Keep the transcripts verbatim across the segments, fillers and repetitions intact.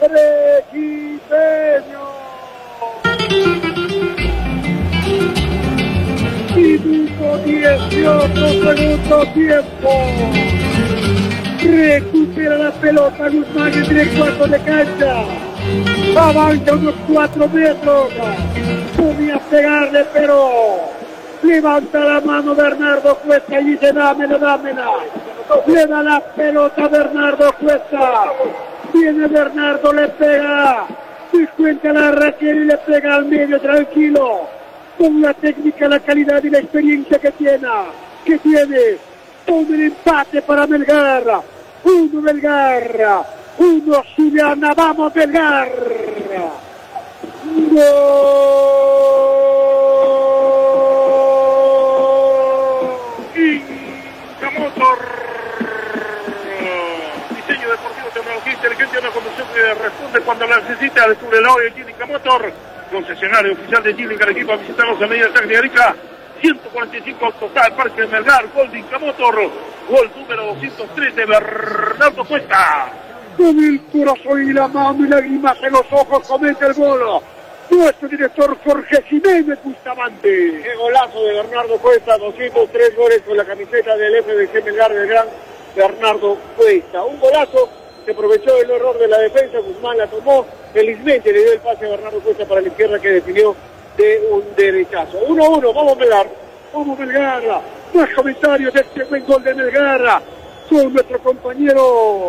Arequipeño. Minuto dieciocho, segundo tiempo. Recupera la pelota Guzmán en el cuarto de cancha. Avanza unos cuatro metros. Podía pegarle, pero levanta la mano Bernardo Cuesta y dice dámela, dámela. Le da la pelota a Bernardo Cuesta. Viene Bernardo, le pega. Se cuenta la Raquel y le pega al medio tranquilo. Con la técnica, la calidad y la experiencia que tiene. Que tiene. Con el empate para Melgar. Uno Melgar. Uno Zuliana. Vamos Melgar. ¡Gol! Incamotor. Diseño deportivo, tecnología inteligente, una conducción que responde cuando la necesita. Descubre la hoy en Incamotor, concesionario oficial de Chile, el equipo a visitarlos a medida técnica rica. ciento cuarenta y cinco total, Parque de Melgar, gol de Incamotor, gol número doscientos tres de Bernardo Cuesta. Con el corazón y la mano y lágrimas en los ojos comete el gol nuestro director Jorge Jiménez Bustamante. Qué golazo de Bernardo Cuesta, doscientos tres goles con la camiseta del F B C Melgar del gran Bernardo Cuesta. Un golazo que aprovechó el error de la defensa, Guzmán la tomó, felizmente le dio el pase a Bernardo Cuesta para la izquierda que definió de un derechazo. uno a uno, vamos Melgar. Vamos Melgar. Más comentarios de este buen gol de Melgar con nuestro compañero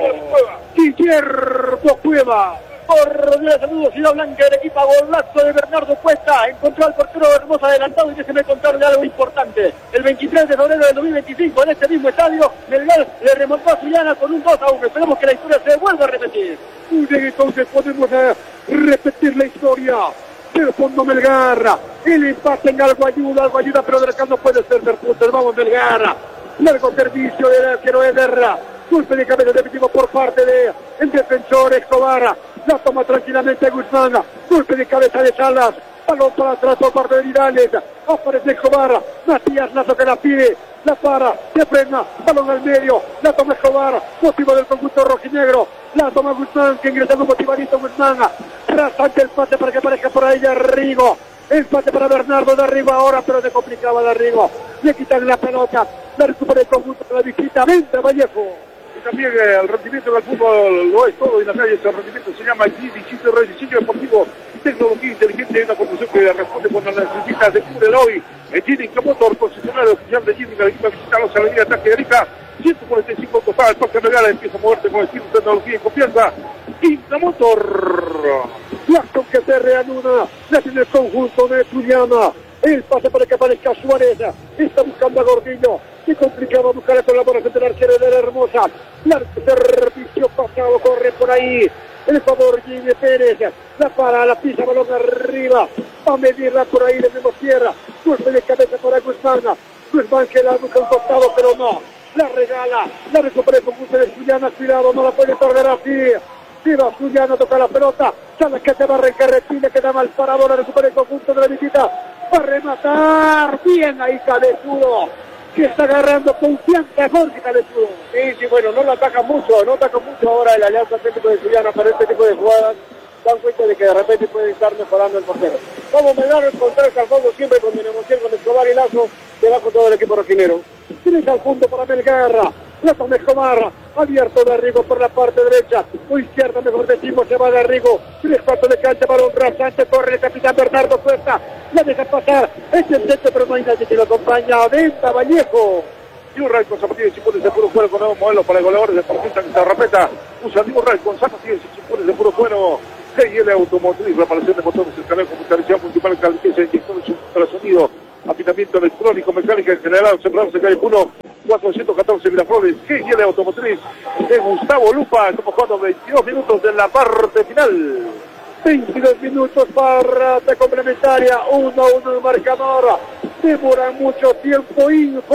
Guillermo Cueva. Cordiales saludos, Ciudad Blanca del equipo, golazo de Bernardo Cuesta, encontró al portero Hermosa adelantado y déjeme contarle algo importante. El veintitrés de febrero del dos mil veinticinco, en este mismo estadio, Melgar le remontó a Zuliana con un dos a uno. Esperemos que la historia se vuelva a repetir. Muy bien, entonces podemos eh, repetir la historia del fondo Melgar. El empate en algo ayuda, algo ayuda, pero de acá no puede ser de puntos. Vamos Melgar. Largo servicio del arquero Ederra. Golpe de cabeza definitivo por parte de el defensor Escobar. La toma tranquilamente Guzmán. Golpe de cabeza de Salas. Balón para atrás por parte de Vidales. Aparece Escobar. Matías Lazo que la pide. La para. Se frena. Balón al medio. La toma Escobar. Motivo del conjunto rojinegro. La toma Guzmán que ingresa un motivadito Guzmán. Rasante el pase para que aparezca por ahí de Arrigo. El pase para Bernardo de Arrigo ahora, pero se complicaba de Arrigo. Le quitan la pelota. La recupera el conjunto de la visita. Venta Vallejo. Y también eh, el rendimiento del fútbol lo es todo y en la calle ese rendimiento se llama Distrito de Diseño Deportivo, tecnología inteligente y una conducción que responde cuando la necesitas. Descubre hoy en Chile Incamotor, concesionario oficial de Chile, que el equipo a visitarlos a la avenida Ataque de Rica, ciento cuarenta y cinco total, el Parque Melgar empieza a moverte con estilo, tecnología y confianza. Incamotor. La acción que se reanuda, la tiene el conjunto de Zuliana. El pase para que aparezca Suárez. Está buscando a Gordillo. Se complicaba buscar la colaboración del arquero de la Hermosa. Largo servicio pasado, corre por ahí. El favor Jimmy Pérez. La para, la pisa, balón arriba. Va a medirla por ahí, le vemos tierra. Golpe de cabeza para Guzmán. Guzmán que la busca un costado, pero no. La regala. La recupera el conjunto de Zuliana. Cuidado, no la puede perder así. Viva Zuliana, toca la pelota. Sabe que se va a arrancar, Repine, queda mal parado. La recupera el conjunto de la visita. Va a rematar. Bien ahí, Cabezudo. Que está agarrando confianza Jorge Cabezudo. Sí, sí, bueno, no lo ataca mucho, no ataca mucho ahora el Alianza Atlético de Zuliana para este tipo de jugadas. Dan cuenta de que de repente puede estar mejorando el portero. Vamos a Melgar a encontrarse al fondo siempre con negociación con Escobar y Lazo, que va con todo el equipo rojinegro. Tienes al punto para Melgar. La toma Escobar. Abierto de Arrigo por la parte derecha. O izquierda, mejor decimos, se va de Arrigo. Tres cuartos de cancha, balón rasante, corre el capitán Bernardo Cuesta. La deja pasar. Es el centro, pero no hay nadie que lo acompaña. Venta Vallejo. New Ray con zapatillas y chipones de puro cuero con nuevo modelo para goleadores de deportistas que se repeta. Usa New Ray con zapatillas y chipones de puro cuero. G I L Automotriz, reparación de motores, escaneo, computarización, multiple calificación, inyectores, ultrasonido, apitamiento electrónico, mecánica en general, sembrados en calle uno, cuatrocientos catorce Miraflores. G I L Automotriz de Gustavo Lupa. Estamos jugando veintidós minutos de la parte final. veintidós minutos para la complementaria, uno a uno el marcador. Demora mucho tiempo,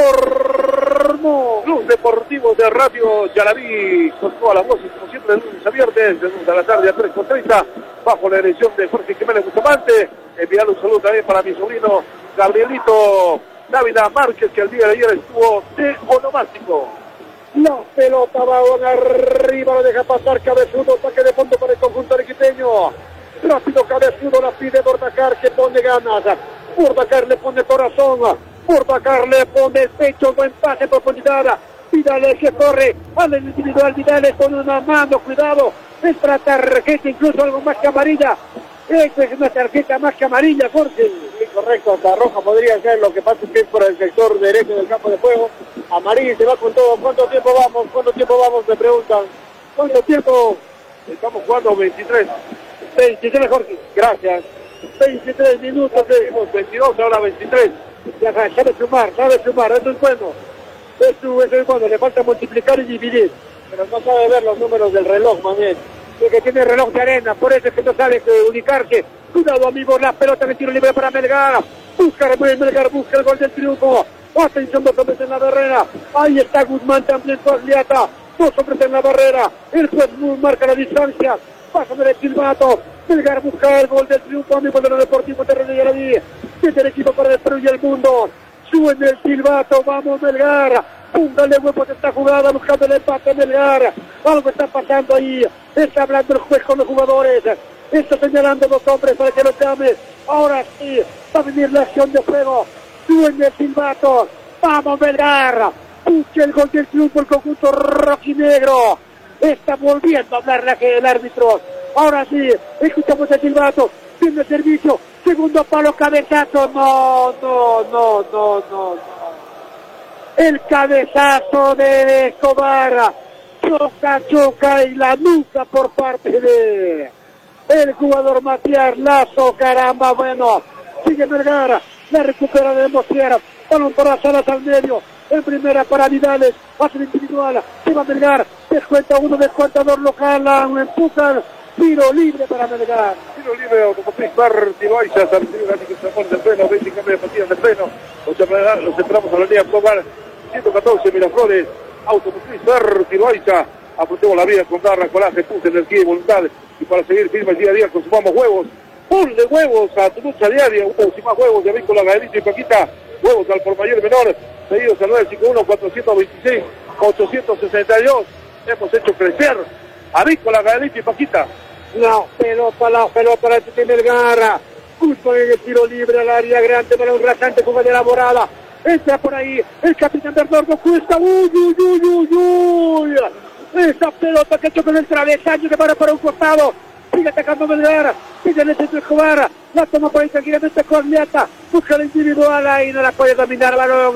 informó Club Deportivo de Radio Yaraví, con todas las voces, como siempre, de lunes a viernes, de lunes a la tarde a tres con treinta, bajo la dirección de Jorge Jiménez Bustamante. Enviar un saludo también para mi sobrino Gabrielito Dávila Márquez, que el día de ayer estuvo de onomástico. La pelota va arriba, lo deja pasar Cabezudo, saque de fondo para el conjunto del equipo brasileño. Rápido cabezudo la pide Bordacar, que pone ganas. Bordacar le pone corazón. Bordacar le pone el pecho, buen pase, profundidad. Vidal que corre al individual, Vidal con una mano, cuidado, es para tarjeta, incluso algo más que amarilla. Esto es una tarjeta más que amarilla, Jorge. Sí, correcto, hasta roja podría ser, lo que pasa es que es por el sector derecho del campo de juego. Amarilla se va con todo. ¿Cuánto tiempo vamos? ¿Cuánto tiempo vamos? Me preguntan. ¿Cuánto tiempo? Estamos jugando veintitrés. veintitrés, Jorge. Gracias. veintitrés minutos. Tenemos veintidós, ahora veintitrés. Ya sabe sumar, sabe sumar, eso es bueno. Eso, eso es bueno, le falta multiplicar y dividir. Pero no sabe ver los números del reloj, más bien. Que tiene reloj de arena, por eso es que no sabe ubicarse. Cuidado, amigos, la pelota de tiro libre para Melgar. Busca, Melgar busca el gol del triunfo. Atención, dos hombres en la barrera. Ahí está Guzmán también, Cogliata. Dos hombres en la barrera. El juez marca la distancia. Pasa del silbato. Melgar busca el gol del triunfo, amigos de los Deportivos de Reñaradí. Desde el equipo para destruir el mundo. Suben el silbato, vamos Melgar. Póngale huevos a esta jugada, buscando el empate Melgar. Algo está pasando ahí. Está hablando el juez con los jugadores. Está señalando a los hombres para que los llame. Ahora sí, va a venir la acción de juego. Suben el silbato. Vamos Melgar. Busca el gol del triunfo el conjunto rojinegro. Está volviendo a hablar la que el árbitro. Ahora sí, escuchamos el silbato. Tiene servicio. Segundo palo, cabezazo. No, no, no, no, no, no. El cabezazo de Escobar. Choca, choca y la nuca por parte de el jugador Matías Lazo. Caramba, bueno. Sigue Melgar. La recupera de Mosiera. Balón para Salas al medio. En primera para Vidales. Hace el individual. Se va Melgar. Descuenta uno, descuentador local. Empujan. Tiro libre para Melgar. Tiro libre, Automotriz Martí Loaiza, Santiago Gatti que se pone del freno, veinte cambios de patillas del freno. Los, los entramos a la línea Probar, ciento catorce Miraflores, Automotriz Martí Loaiza. Afrontemos la vida con garra, coraje, puse, energía y voluntad. Y para seguir firmes día a día consumamos huevos. Full de huevos a tu lucha diaria, huevos y más huevos de Avícola, Gaelito y Paquita. Huevos al por mayor y menor. Pedidos al nueve cinco uno, cuatro dos seis, ocho seis dos. Hemos hecho crecer Avícola, Gaelito y Paquita. La pelota, la pelota la tiene Melgar. Justo en el tiro libre al área grande para un rasante jugada elaborada. Entra por ahí el capitán Bernardo Cuesta. Uy, uy, uy, uy, uy. Esa pelota que choca en el travesaño que para para un costado. Sigue atacando Melgar. Sigue en el centro Escobar. La toma por ahí tranquilamente Cogliata. Busca el individual ahí, no la puede dominar balón.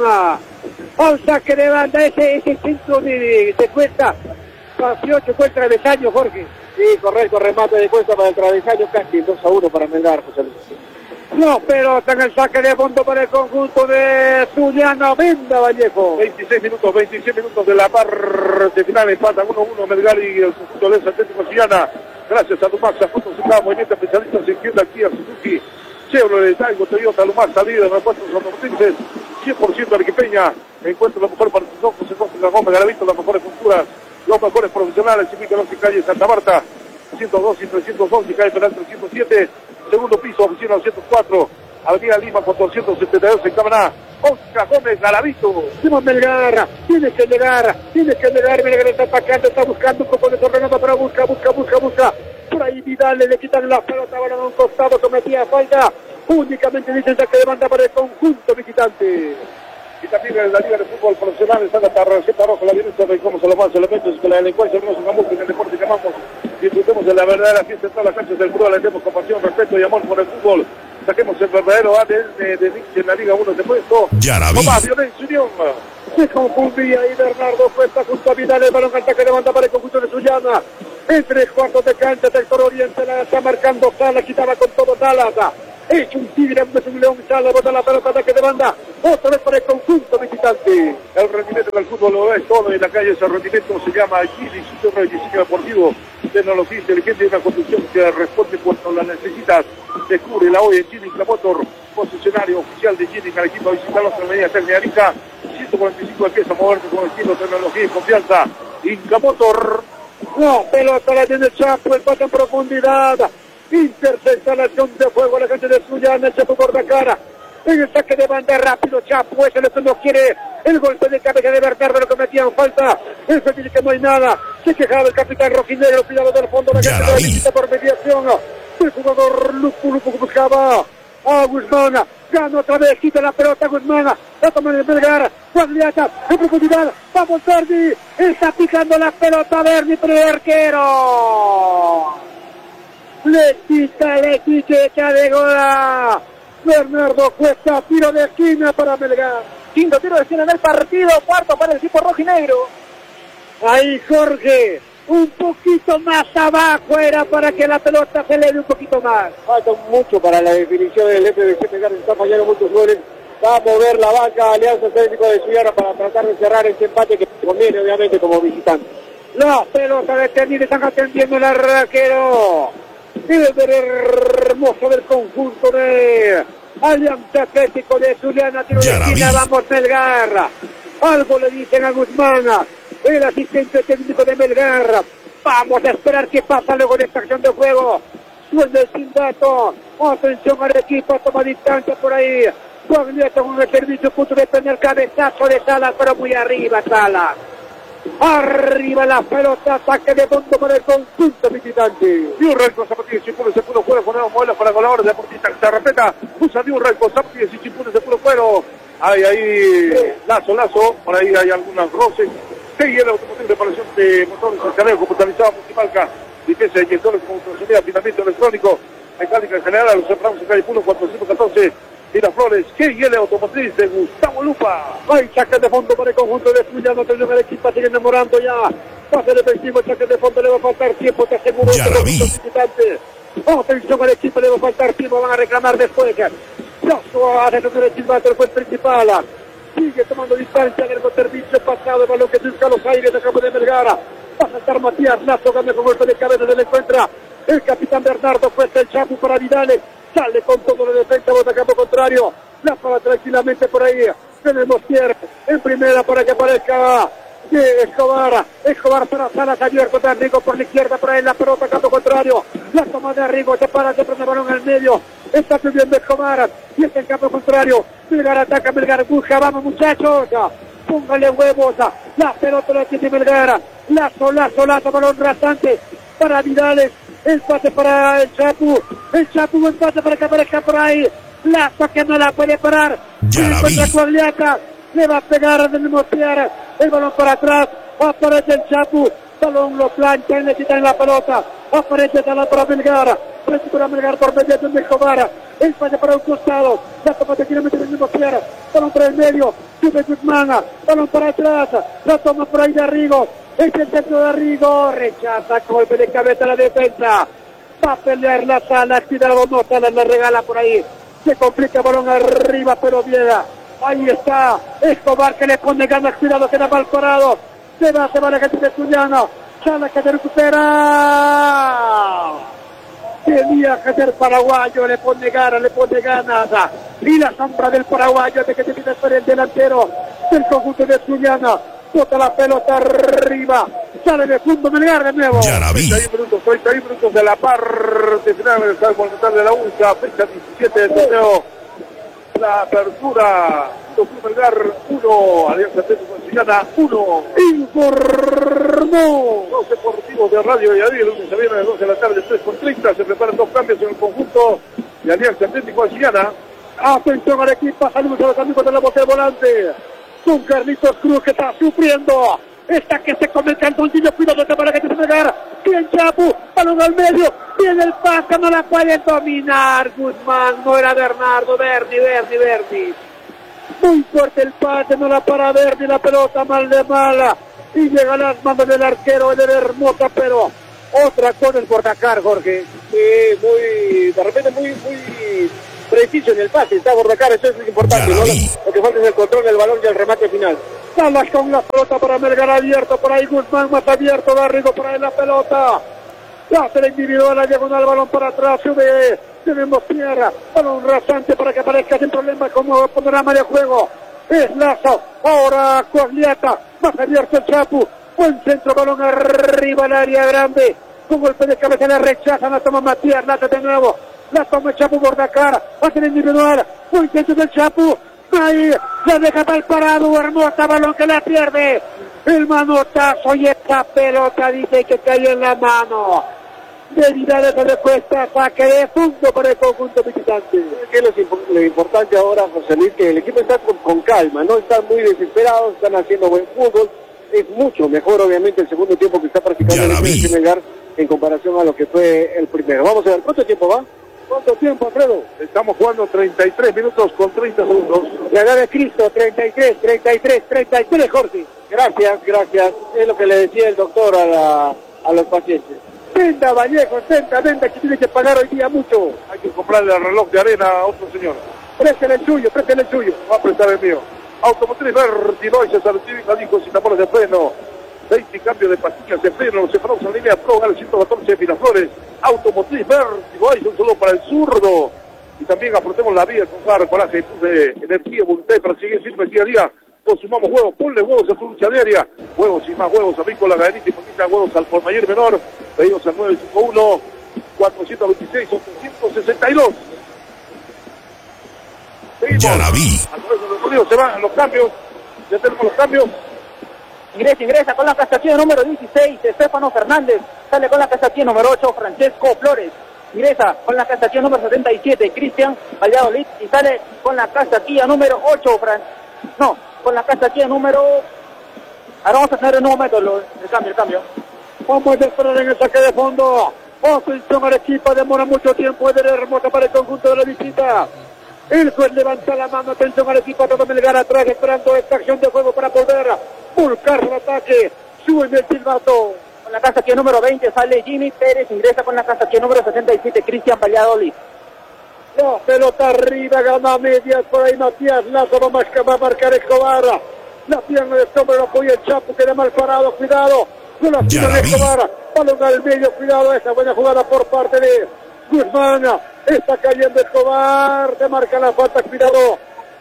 A un saque de banda, ese, ese centro de, de Cuesta. dieciocho fue el travesaño, Jorge. Sí, correcto, remate de Cuesta para el travesaño, casi dos a uno para Melgar, José Luis. No, pero está en el saque de fondo para el conjunto de Zuliano. Venda Vallejo. veintiséis minutos, veintiséis minutos de la parte final, empatan uno uno Melgar y el conjunto del Atlético Zuliana. Gracias a Lumaxa, Fotos y cada movimiento especialistas en Hyundai, Kia, Suzuki, Chevrolet, Taigo, Toyota, Lumaxa, líder de repuestos automotrices, cien por ciento Arequipeña. Encuentra lo mejor para tus ojos, encuentra la goma, Garavito, las mejores culturas. Los mejores profesionales, Chiquica, Los Calle Santa Marta, ciento dos y trescientos once, calle penal trescientos siete, segundo piso, oficina doscientos cuatro, Avenida Lima, cuatrocientos setenta y dos, en Cámara, Oscar Gómez, Garavito. Simón Melgar, tiene que llegar, tiene que llegar, Melgar está atacando, está buscando un poco de desordenado, pero busca, busca, busca, busca. Por ahí Vidal le quitan la pelota, van a un costado, cometía falta. Únicamente dicen que demanda para el conjunto visitante. Y también en la Liga de Fútbol Profesional está la tarjeta roja, la violencia, como se los más elementos que la delincuencia no es un amor que en el deporte llamamos. Disfrutemos de la verdadera fiesta en todas las canchas del fútbol, le demos compasión, respeto y amor por el fútbol. Saquemos el verdadero A D N de Nietzsche en la Liga uno de puesto. No más violencia, Unión. Se confundía ahí Bernardo Cuesta junto a Vidal, el balón alta que levanta para el conjunto de Zuliana. En tres cuartos de cancha, sector oriente, la está marcando Sala, quitaba con todo Salas. Es un tigre, es un león, Sala, bota la pelota, ataque de banda. Otra vez para el conjunto visitante. El rendimiento del fútbol lo es todo en la calle, ese rendimiento se llama Gili, sitio de diseño deportivo, tecnología inteligente y una construcción que responde cuando la necesitas. Descúbrela hoy en Gili Motor, concesionario oficial de Gili, al equipo visitar nuestra medida técnica, ciento cuarenta y cinco de pieza, moverte con estilo, tecnología y confianza. Inca Motor. No, pelota la tiene Chapo, el pase en profundidad. Intercepta la acción de fuego a la gente de Zuliana, el Chapo por la cara. En el saque de banda rápido, Chapo, ese no quiere el golpe de cabeza de Bernardo, lo que metían falta. Eso dice que no hay nada. Se quejaba el capitán rojinegro, cuidado del fondo, la gente de visita por mediación. El jugador Lupu Lupu buscaba a Guzmán. Gana otra vez, quita la pelota Guzmán. La toma de Melgar. Guagliata en profundidad. Vamos Berni. Está picando la pelota Berni, pero el arquero le quita, le quita de gola. Bernardo Cuesta, tiro de esquina para Melgar. Quinto tiro de esquina en el partido, cuarto para el equipo rojinegro. Ahí Jorge, un poquito más abajo era para que la pelota se le dé un poquito más. Falta mucho para la definición del F B C Melgar, está fallando muchos goles. Va a mover la banca Alianza Técnico de Suyana para tratar de cerrar este empate que conviene obviamente como visitante. La pelota detenida, están atendiendo el arquero. El hermoso del conjunto de Alianza Atlético de Zuliana, tiro de esquina, vamos Melgar. Algo le dicen a Guzmán, el asistente técnico de Melgar. Vamos a esperar qué pasa luego de esta acción de juego. Suena el silbato. Atención al equipo, toma distancia por ahí. Guagliata con el servicio, punto de tener cabezazo de Salas, pero muy arriba Salas. Arriba la pelota, ataque de fondo para el conjunto visitante. Diurral con zapatillas y chipunes de puro cuero, ponemos modelos para goleadores deportistas que se respeta. Usa Diurral con zapatillas y chipunes de puro cuero. Hay ahí lazo, lazo, por ahí hay algunas roces. T I L Automotriz, reparación de motores, escaneo computarizado, multimarca, limpieza de inyectores con ultrasonido, afinamiento electrónico, mecánica en general, los separamos en calle Puno cuatrocientos catorce. Miraflores, G y L Automotriz de Gustavo Lupa. Hay saque de fondo para el conjunto de Zuliano, atención al equipo, sigue demorando ya. Pase defensivo, saque de fondo, le va a faltar tiempo, te aseguro. Atención al equipo, le va a faltar tiempo, van a reclamar después. Lazo, atención al silbato, el juez principal. Sigue tomando distancia del servicio pasado, el balón que busca los aires de campo de Melgar. Va a saltar Matías Lazo, gana con golpe de cabeza, se le encuentra el capitán Bernardo Cuesta, el Chapu para Vidales. Sale con todo la defensa, bota campo contrario. La para tranquilamente por ahí. Tenemos Pierre en primera para que aparezca Escobar. Escobar para Salas, abierto de Arrigo por la izquierda, por ahí la pelota, campo contrario. La toma de Arrigo, se para, se prende el balón al medio. Está subiendo Escobar y está en campo contrario. Melgar ataca, Melgar busca, vamos muchachos. Póngale huevos. La pelota la tiene Melgar. Lazo, lazo, lazo, balón rasante para Vidales. Empate para el Chapu. El Chapu, empate para que aparezca por ahí. Lazo que no la puede parar. Contra Guagliata. Le va a pegar del Motier. El balón para atrás. Aparece el Chapu. Balón lo plancha y le quitan la pelota. Aparece Salas para Melgar. Aparece para Melgar por medio de Escobar. El pase para un costado. La toma de kilómetros del Motier. Balón para el medio. Sube Guzmán. Balón para atrás. La toma por ahí de Arrigo. Es el centro de Arrigo, rechaza, golpe de cabeza la defensa. Va a pelear la Salas, cuidado, no, Salas la regala por ahí. Se complica el balón arriba, pero Viera. Ahí está Escobar que le pone ganas, cuidado, queda mal parado. Se va, se va la gente de Zuliano. Salas que se recupera. Tenía que ser paraguayo, le pone ganas, le pone ganas. Y la sombra del paraguayo de que se pide ser el delantero del conjunto de Zuliano. Bota la pelota arriba, sale de fondo Melgar de nuevo. treinta y uno minutos, treinta y uno minutos de la parte final del salvo total de la U N C A, fecha diecisiete del torneo. La apertura, Melgar uno, Alianza Atlético de Zuliana uno. Informó Los deportivos de Radio Yadí, el lunes se viene a las doce de la tarde, tres con treinta, se preparan dos cambios en el conjunto de Alianza Atlético de Zuliana. Atención al equipo, saludos a los amigos de la boca de volante. Con Carlitos Cruz que está sufriendo. Esta que se come el cantoncillo, cuidado de para que te pegar. Bien Chapu, balón al medio. Viene el pase, no la puede dominar. Guzmán, no era Bernardo, Berni, Berni, Berni. Muy fuerte el pase, no la para Berni, la pelota mal de mala. Y llega a las manos del arquero, el de Hermosa, pero otra con el Bordacar, Jorge. Sí, muy, de repente muy, muy preciso en el pase, está Bordacar, eso es lo importante, ¿no? Lo que falta es el control del balón y el remate final. Salas con la pelota para Melgar, abierto por ahí Guzmán, más abierto, Garrigo por ahí la pelota. Hace la individual, la diagonal, balón para atrás, sube, tenemos tierra, balón rasante para que aparezca sin problema como panorama de juego. Es Lazo, ahora Guagliata, más abierto el Chapu, buen centro, balón arriba al área grande, con golpe de cabeza le rechazan, la toma Matías Lata de nuevo. La toma el Chapu Bordacar, hace el individual, muy centro del Chapu, ahí, la deja mal parado, Hermosa, balón que la pierde, el manotazo y esta pelota dice que cayó en la mano. Debido a esa respuesta, saque de fondo para el conjunto visitante. ¿Qué es lo, imp- lo importante ahora, José Luis? Que el equipo está con, con calma, no están muy desesperados, están haciendo buen fútbol. Es mucho mejor, obviamente, el segundo tiempo que está practicando el equipo de Melgar en comparación a lo que fue el primero. Vamos a ver, ¿cuánto tiempo va? ¿Cuánto tiempo, Alfredo? Estamos jugando treinta y tres minutos con treinta segundos. La edad de Cristo, treinta y tres, treinta y tres, treinta y tres, Jorge. Gracias, gracias. Es lo que le decía el doctor a, la, a los pacientes. Venda, Vallejo, venda, venda, que tiene que pagar hoy día mucho. Hay que comprarle el reloj de arena a otro señor. Préstale el suyo, préstale el suyo. Va a prestar el mío. Automotriz Vertiboy se certifica, dijo, sin tambores de freno. veinte cambios de pastillas de freno, se paró en línea Pro, Gale ciento catorce de Miraflores. Automotriz Vertiboy, un saludo para el zurdo. Y también afrontemos la vida con Bar, coraje de energía, voluntad para seguir firme día a día. Consumamos huevos, ponle huevos a tu lucha diaria. Huevos y más huevos, amigo, la galletita y poquita huevos al por mayor y menor. Pedidos al nueve cinco uno, cuatro veintiséis, ochocientos sesenta y dos. Seguimos. Ya la vi. Al nueve se van los cambios. Ya tenemos los cambios. Ingresa, ingresa con la casilla número dieciséis, Estefano Fernández. Sale con la casilla número ocho, Francesco Flores. Ingresa con la casilla número setenta y siete, Cristian Valladolid. Y sale con la casilla número ocho, Fran... No, con la casilla número... Ahora vamos a hacer en un momento lo... el cambio, el cambio. Vamos a esperar en el saque de fondo. Atención al equipo, demora mucho tiempo de remota para el conjunto de la visita. El juez levanta la mano, atención al equipo, todo Melgar atrás, esperando esta acción de juego para poder buscar el ataque. Sube el silbato. Con la casilla número veinte sale Jimmy Pérez, ingresa con la casilla número setenta y siete, Cristian Valladolid. La pelota arriba, gana medias, por ahí Matías Lazo va a marcar, va a marcar Escobar. La pierna de este hombre lo apoya el Chapo, queda mal parado, cuidado. Con la pierna de Escobar, balón al medio, cuidado, esa buena jugada por parte de Guzmán. Está cayendo Escobar, te marca la falta, cuidado.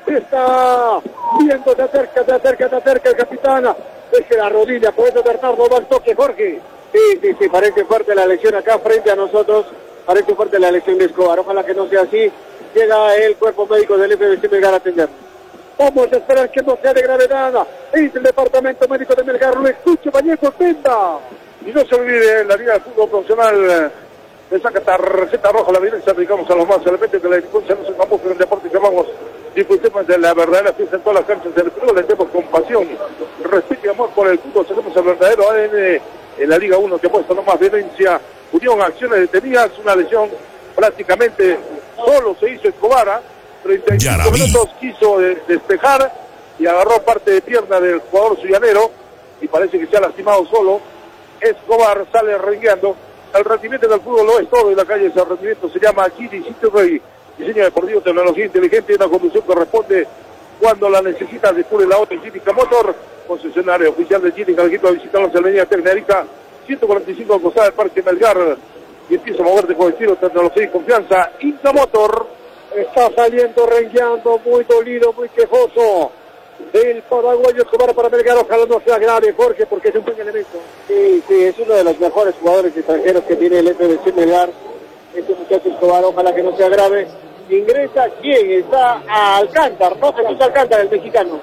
Está viendo, se acerca, se acerca, se acerca el capitán. Es que la rodilla, por eso Bernardo va al toque, Jorge. Sí, sí, sí, parece fuerte la lesión acá frente a nosotros. Parece fuerte la lesión de Escobar. Ojalá que no sea así. Llega el cuerpo médico del F B C Melgar a atender. Vamos a esperar que no sea de gravedad. Es el departamento médico de Melgar. Lo escucha Vallejo, Penda. Y no se olvide, la Liga de Fútbol Profesional le saca tarjeta roja a la violencia. Aplicamos a los más elementos que la delincuencia no se camufla en el deporte que llamamos. Disfrutemos de la verdadera fiesta en todas las canchas del fútbol. Le tenemos compasión, respeto y amor por el fútbol. Seguimos el verdadero A D N en la Liga uno que apuesta no más violencia. Unión, acciones detenidas, una lesión prácticamente solo se hizo Escobar. treinta y cinco minutos quiso de, despejar y agarró parte de pierna del jugador suyanero y parece que se ha lastimado solo. Escobar sale rengueando. El rendimiento del fútbol lo es todo y la calle ese rendimiento se llama Gini City Rey. Diseño deportivo, tecnología inteligente y una conducción que responde cuando la necesita. Descubre la otra Gínica Motor, concesionario oficial de Gínica. El equipo a visitarlos en la avenida Tecnérica ciento cuarenta y cinco, costada del Parque Melgar, y empieza a moverte con estilo, tecnología y confianza. Inca Motor está saliendo rengueando, muy dolido, muy quejoso. El paraguayo Escobar para Melgar, ojalá no sea grave, Jorge, porque es un buen elemento. Sí, sí, es uno de los mejores jugadores extranjeros que tiene el F B C Melgar. Este muchacho Escobar, ojalá que no sea grave. Ingresa, ¿quién? Está a Alcántar, ¿no? Jesús Alcántar, el mexicano.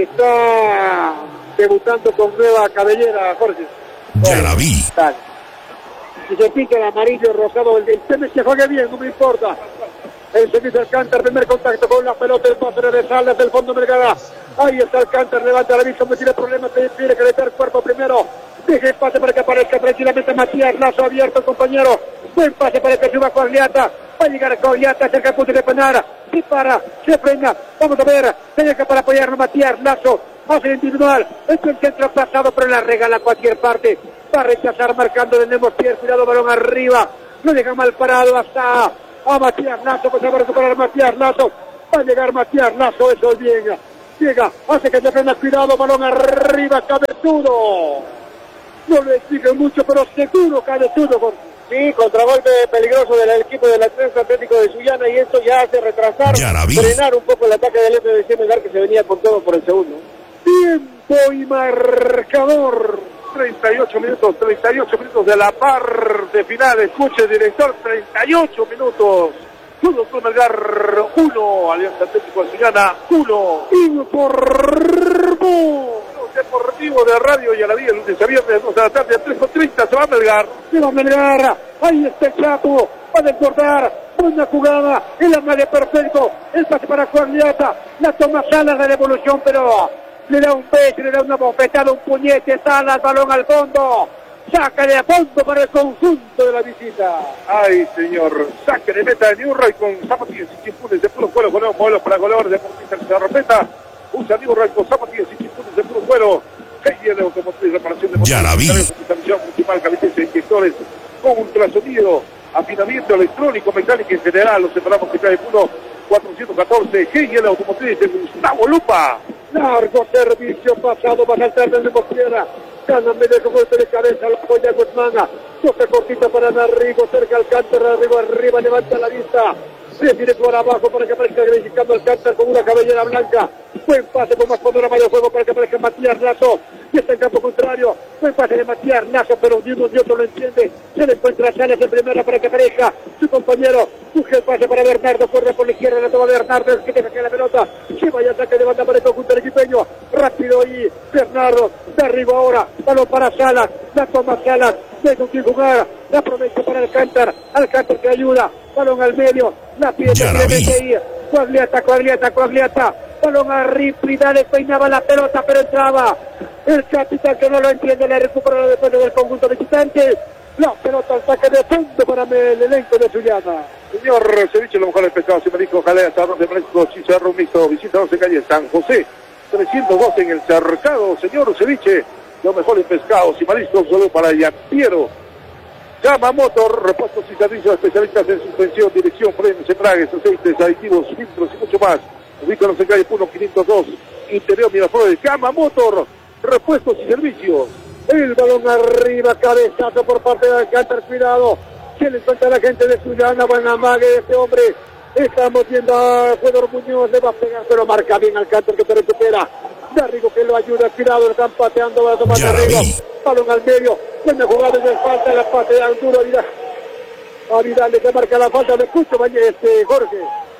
Está debutando con nueva cabellera, Jorge. Ya la vi. Si se pica el amarillo rosado, el del Temes se juegue bien, no me importa. El servicio Alcántar, primer contacto con la pelota, el pase de Salas del fondo Melgar. Ahí está Alcántar, levanta la vista, no tiene problemas, tiene que meter cuerpo primero. Deje el pase para que aparezca tranquilamente Matías Lazo, abierto el compañero. Buen pase para que suba Corliata. Va a llegar Corliata, cerca el punto de penal. Se para, se frena. Vamos a ver, se llega para apoyarnos Matías Lazo. Hace individual, es el centro pasado, pero la regala a cualquier parte. Va a rechazar marcando de Nemos Pierre, cuidado, balón arriba. No deja mal parado hasta a Matías Lazo, pues a recuperar Matías Lazo. Va a llegar Matías Lazo, eso es bien. Llega, hace que se frena, cuidado, balón arriba, cabezudo. No le exige mucho, pero seguro cabezudo, Jorge. Sí, contragolpe peligroso del equipo del Atlético de Sullana y esto ya hace retrasar, frenar un poco el ataque del F B C Melgar que se venía con todo por el segundo. Tiempo y marcador. treinta y ocho minutos, treinta y ocho minutos de la parte final. Escuche, director, treinta y ocho minutos. Fútbol Club Melgar uno, Alianza Atlético de Sullana uno. Informó deportivo de Radio y a la vía, lunes a viernes, dos de la tarde, a tres con treinta, se va a Melgar. Se va a Melgar, ahí está el Chapo, va a desbordar, buena jugada, el amague perfecto, el pase para Cuagliata, la toma Salas de la devolución, pero le da un beso, le da una bofetada, un puñete, Salas, balón al fondo. Saca de fondo para el conjunto de la visita. Ay, señor, saque de meta de Newray con zapatillas y chimpunes de puro cuero, con nuevos modelos para goleadores deportistas que se repeta. Usa Newray con zapatillas y chimpunes de puro cuero. G I L Automotriz, reparación de motores. Ya la vi. Transmisión multimarca, licencia, inyectores con ultrasonido, afinamiento electrónico, mecánica en general. Los separamos que cae uno cuatrocientos catorce. G I L Automotriz de Gustavo Lupa. Largo servicio pasado, va a saltar de Mosquera. Gana medio con golpe de cabeza, la apoya Guzmán. Toca cortita para Narrigo, cerca Alcántara, arriba, arriba, levanta la vista. Se tire por abajo para que aparezca el mexicano Alcántara con una cabellera blanca. Buen pase con más panorama de juego para que aparezca Matías Lazo. Y está en campo contrario. Buen pase de Matías Lazo, pero ni uno ni otro lo entiende. Se le encuentra Salas en primera para que aparezca su compañero. Surge el pase para Bernardo, corre por la izquierda, la toma Bernardo, el que deja que la pelota. Lleva y ataque de banda para el conjunto equipeño. Rápido y Bernardo, de arriba ahora. Balón para Salas, la toma Salas. De con quien jugar, la aprovecha para Alcántara. Alcántara que ayuda. Balón al medio, la pieza que mete ahí. Cuagliata, Cuagliata, Cuagliata. Balón a Ripli, despeinaba la pelota, pero entraba. El capitán que no lo entiende, le recupera la defensa del conjunto visitante. La pelota al saque de fondo para el elenco de Zuliana. Señor Ceviche, lo mejor del pescado, se me dijo Jalea, Sarrón de Fresco, Chicharro Mixto, visita doce calle San José, trescientos doce en el cercado. Señor Ceviche, lo mejor en pescados y mariscos, solo para Yampiero. Llama Motor, repuestos y servicios especialistas en suspensión, dirección, frenos, embragues, aceites, aditivos, filtros y mucho más. Ubícanos en calle Puno quinientos dos, Interior Miraflores. Llama Motor, repuestos y servicios. El balón arriba, cabezazo por parte de Alcántara, cuidado. Se le encuentra la gente de Zuliana, buena mague de este hombre. Estamos viendo a Fedor Muñoz, le va a pegar, pero marca bien Alcántara que se recupera. Garrigo que lo ayuda, cuidado, le están pateando, va a tomar Garrigo. Balón al medio, buena jugada de falta, la patea duro a Vidal. A Vidal le que marca la falta, le escucho, este, Jorge.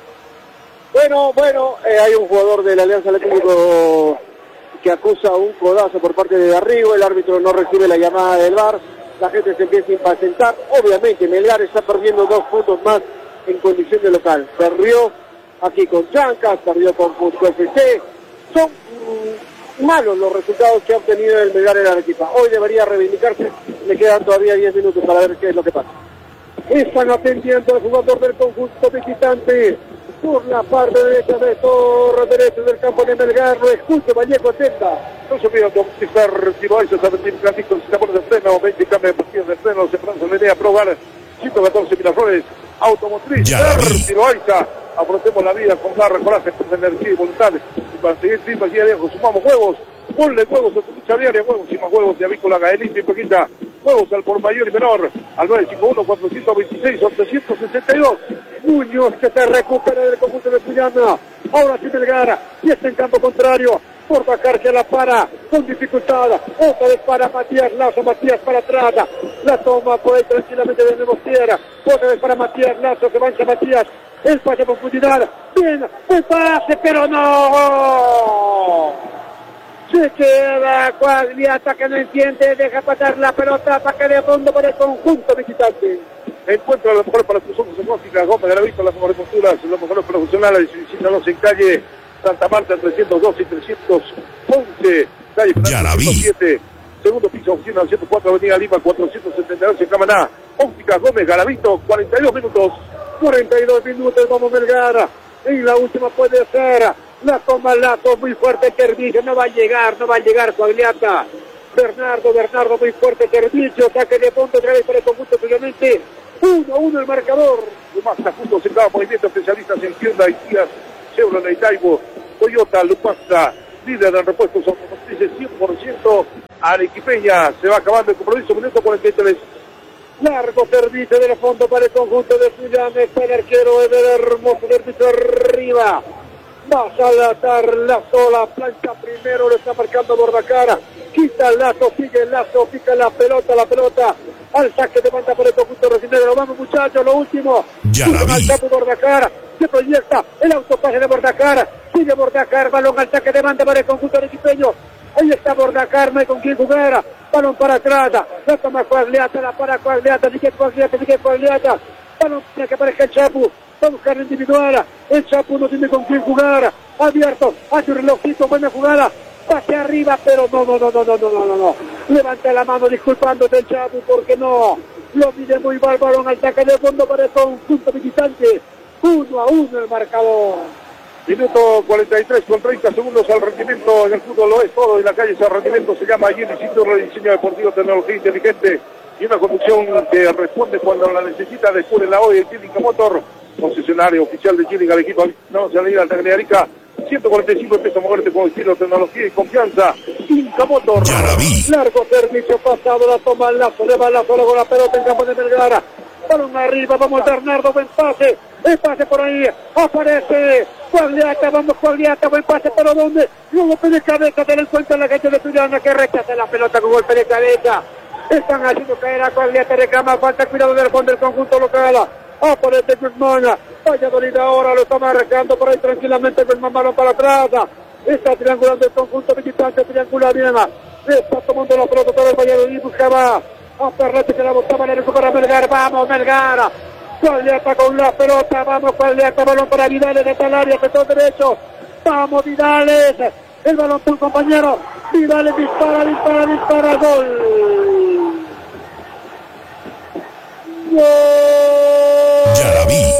Bueno, bueno, eh, hay un jugador de la Alianza Atlético que acusa un codazo por parte de Garrigo, el árbitro no recibe la llamada del V A R, la gente se empieza a impacientar. Obviamente Melgar está perdiendo dos puntos más en condición de local. Perdió aquí con Chancas, perdió con Cusco F C. Son mmm, malos los resultados que ha obtenido el Melgar en la Arequipa. Hoy debería reivindicarse, le quedan todavía diez minutos para ver qué es lo que pasa. Están atendiendo al jugador del conjunto visitante por la parte derecha de torre derecho del campo de Melgar. Lo escucho, Vallejo, atenta. No se olviden de optimizar Tiroaiza, Sabentín, Francisco, sistemas de freno, veinte cambios de pastillas de freno, se Franza, Lenea, Progar, ciento catorce Miraflores, Automotriz, Tiroaiza. Afrontemos la vida con garra, coraje, con energía y voluntad. Y para seguir firmes y lejos, sumamos huevos. Ponle huevos a tu lucha diaria, huevos y más huevos de Avícola, Gaelita y Pequita. Huevos al por mayor y menor, al nueve cinco uno, cuatro dos seis, ocho seis dos. Muñoz que se recupera del conjunto de Zuliana. Ahora sí Melgar, y está en campo contrario. Por Bacar que la para con dificultad. Otra vez para Matías Lazo, Matías para atrás. La toma por ahí tranquilamente de Mosquera. Otra vez para Matías Lazo, que avanza Matías. El pase a profundidad. Bien, el pase, pero no. Se queda Cuagliata que no entiende, deja pasar la pelota, ataque de fondo para el conjunto visitante. Encuentra lo mejor para tus ojos en óptica Gómez de la Vista, las mejores posturas, los mejores profesionales, visítanos en calle Santa Marta, trescientos doce y trescientos once, calle Fernando siete, segundo piso, oficina ciento cuatro, avenida Lima, cuatrocientos setenta y dos en Camaná. Óptica Gómez, Garavito, cuarenta y dos minutos. cuarenta y dos minutos, vamos Melgar. Y la última puede ser, la toma Lazo, muy fuerte el servicio, no va a llegar, no va a llegar Cuagliata. Bernardo, Bernardo muy fuerte servicio, saque de fondo otra vez para el conjunto obviamente. uno a uno el marcador. Lumasta juntos en cada movimiento, especialistas en Hyundai, Kia, Chevrolet, Taibo, Toyota, Lumasta, líder en repuestos automotrices cien por ciento arequipeña. Se va acabando el compromiso, minuto cuarenta y tres. Largo servicio del fondo para el conjunto de Zuliana. Está el arquero Eder Hermoso, servicio arriba. Va a saltar Lazo, la plancha primero, lo está marcando Bordacara. Quita el Lazo, sigue el Lazo, pica la pelota, la pelota. Al saque de banda para el conjunto recinero. Vamos muchachos, lo último. Ya la vi. Al campo Bordacara, se proyecta el autopase de Bordacara. Sigue Bordacara, balón al saque de banda para el conjunto arequipeño. Ahí está Bordacarme con quien jugar. Balón para atrás. La toma Coagliata, la para Coagliata. Sigue Coagliata, sigue Coagliata. Balón para que aparezca el Chapu. Va a buscar individual. El Chapu no tiene con quién jugar. Abierto. Hace un relojito. Buena jugada. Pase arriba, pero no, no, no, no, no, no, no, no, no. Levanta la mano disculpándose el Chapu porque no. Lo mide muy mal. Balón al saque de fondo para el conjunto visitante. Uno a uno el marcador. Minuto cuarenta y tres con treinta segundos al rendimiento en el fútbol, lo es todo en la calle. Ese rendimiento se llama allí el Instituto de Diseño Deportivo, Tecnología Inteligente y una conducción que responde cuando la necesita. Descubre la hoy de Chilica Motor, concesionario oficial de Chilica, el equipo no se le da al Arica. ciento cuarenta y cinco empieza a moverte con estilo, tecnología y confianza. Inca Motor. Largo servicio pasado, la toma al lazo, le va al lazo, luego la pelota en campo de Melgar. Balón arriba, vamos Bernardo, buen pase, el pase por ahí, aparece Coagliata, vamos Coagliata, buen pase, pero ¿dónde? Un golpe de cabeza, ten en cuenta la gente de Tuyana que rechaza la pelota con golpe de cabeza. Están haciendo caer a Coagliata, reclama falta, cuidado del fondo del conjunto local. Aparece Guzmán, Valladolid ahora lo está marcando por ahí tranquilamente, Guzmán balón para atrás. Está triangulando el conjunto visitante, triangula bien. Está tomando la pelota para el Valladolid, buscaba a Ferretti que la botaba, le recupera Melgar, vamos Melgar. Coagliata con la pelota, vamos Coagliata, balón para Vidales de tal área, sector derecho. Vamos Vidales, el balón por un compañero. Vidales dispara, dispara, dispara, gol. ¡Gol! Ya la vi.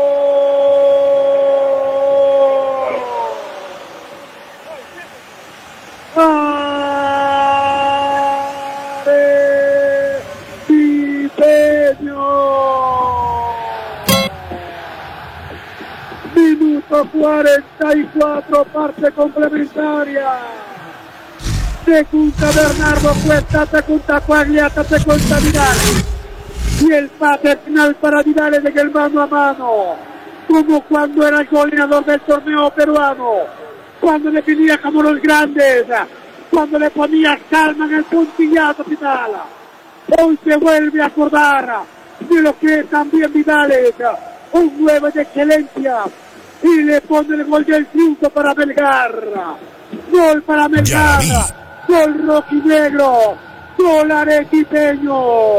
Minuto cuarenta y cuatro, parte complementaria. Secunda Bernardo Cuesta, secunda Coagliata, secunda Vidales. Y el pase final para Vidales en el mano a mano. Como cuando era el goleador del torneo peruano. Cuando le pedía como los grandes. Cuando le ponía calma en el puntillazo final. Hoy se vuelve a acordar de lo que es también Vidales. Un nueve de excelencia. Y le pone el gol del triunfo para Melgar. Gol para Melgar. Gol rojinegro. Gol arequipeño.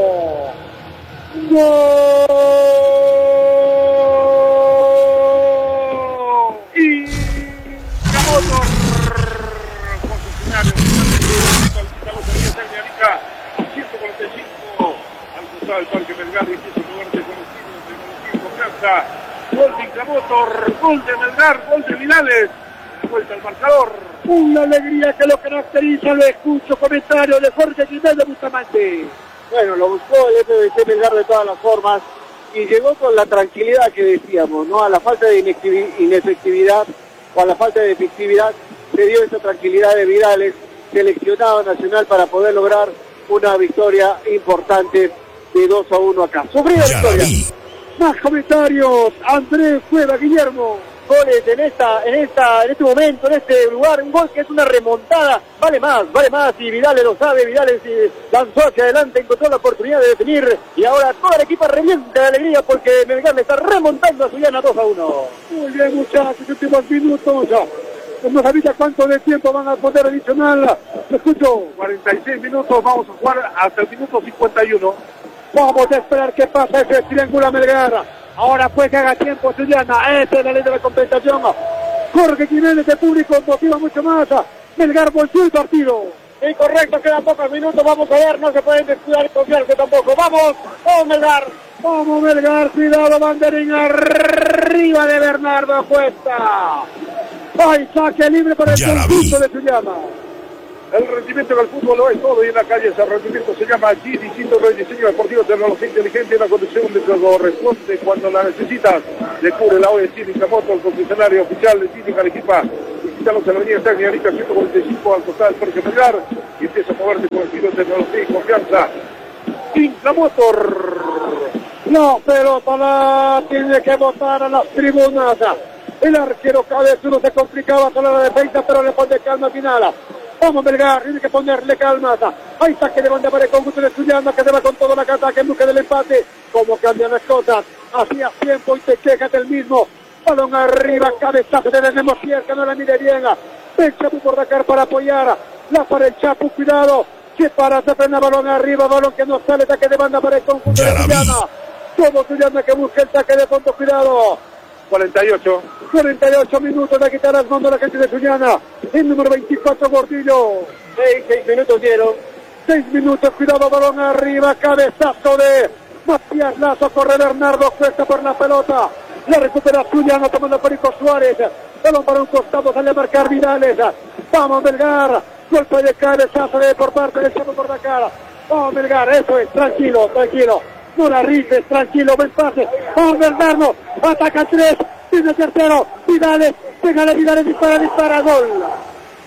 Gol. Y Motor, concesionario ciento cuarenta y cinco al costado del Parque Melgar y empieza a moverse con estilo, tecnología y confianza. Gol de Inca Motor, gol de Melgar, gol de Vidales. De vuelta al marcador. Una alegría que lo caracteriza, lo escucho, comentario de Jorge Jiménez de Bustamante. Bueno, lo buscó el F B C Melgar de todas las formas y llegó con la tranquilidad que decíamos, ¿no? A la falta de inefectividad o a la falta de efectividad se dio esa tranquilidad de Vidales, seleccionado nacional para poder lograr una victoria importante de dos a uno acá. Sufrida victoria. Más comentarios, Andrés Cueva, Guillermo. Goles en esta, en esta, en este momento, en este lugar, un gol que es una remontada, vale más, vale más, y Vidales lo sabe, Vidales lanzó hacia adelante, encontró la oportunidad de definir, y ahora toda la equipa revienta de alegría porque Melgar le está remontando a Suyana dos a uno. Muy bien, muchachos, últimos minutos, no sabía cuánto de tiempo van a poder adicional, lo escucho. cuarenta y seis minutos, vamos a jugar hasta el minuto cincuenta y uno. Vamos a esperar qué pasa, ese triángulo Melgar. Ahora pues que haga tiempo Suyana, esa es la ley de la compensación. Jorge Jiménez, el público motiva mucho más. Melgar volvió el partido. Incorrecto, quedan pocos minutos, vamos a ver, no se pueden descuidar y confiarse tampoco. Vamos, vamos Melgar. Vamos Melgar, cuidado, banderín arriba de Bernardo Cuesta. Hay saque libre para el conjunto de Suyana. El rendimiento del fútbol lo es todo y en la calle ese rendimiento se llama G D Instituto de Diseño Deportivo, Tecnología Inteligente y una conducción de que corresponde cuando la necesitas. Descubre la hoy de Chilica Motor, el concesionario oficial de Chilica Arequipa. Visítanos en la avenida San Arica ciento cuarenta y cinco al costado del Parque Melgar y empieza a moverse con estilo de tecnología y confianza. Inca Motor. La pelota la tiene que botar a las tribunas. El arquero cabezudo se complicaba con la defensa, pero le pone calma final. Vamos Melgar, tiene que ponerle calma. Hay saque de banda para el conjunto de Suyana que se va con toda la ataque en busca del empate. Cómo cambian las cosas. Hacía tiempo y te quejas del mismo. Balón arriba, cabezazo de Desmosier que no la mide bien. El Chapu por Dakar para apoyar. la para el Chapu, cuidado, se para, se frena, balón arriba, balón que no sale, ataque de banda para el conjunto de Sullana. Todo Sullana que busca el saque de fondo, cuidado. cuarenta y ocho. cuarenta y ocho minutos de quitar al fondo la gente de Sullana. El número veinticuatro, Gordillo. seis, seis minutos dieron. seis minutos, cuidado, balón arriba, cabezazo de Matías Lazo, corre Bernardo Cuesta por la pelota. La recupera Sullana, tomando Perico Suárez. Balón para un costado, sale a marcar Vidales. Vamos, Melgar. Golpe de cabezazo de por parte del Chapo por la cara. Vamos, Melgar, eso es, tranquilo, tranquilo. No la rindes, tranquilo, buen pase. Vamos, Bernardo. Ataca tres. Tiene tercero. Vidales. Pégale, Vidales, dispara, dispara, gol.